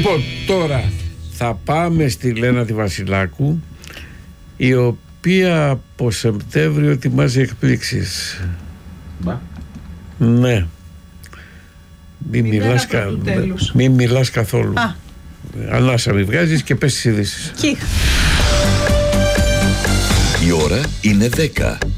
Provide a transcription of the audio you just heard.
Λοιπόν, τώρα θα πάμε στη Λένα τη Βασιλάκου, η οποία από Σεπτέμβριο ετοιμάζει εκπλήξεις. Ναι. Μην μιλάς καθόλου. Ανάσα μη βγάζεις και πες τις ειδήσεις. Η ώρα είναι 10.